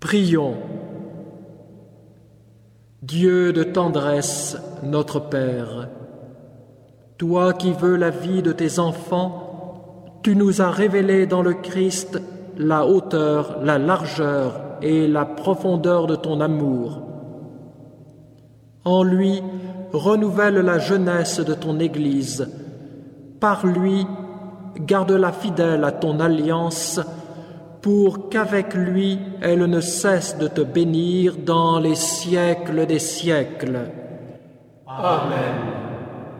Prions. Dieu de tendresse, notre Père, toi qui veux la vie de tes enfants, tu nous as révélé dans le Christ la hauteur, la largeur et la profondeur de ton amour. En lui, renouvelle la jeunesse de ton Église. Par lui, garde-la fidèle à ton alliance, pour qu'avec lui, elle ne cesse de te bénir dans les siècles des siècles. Amen.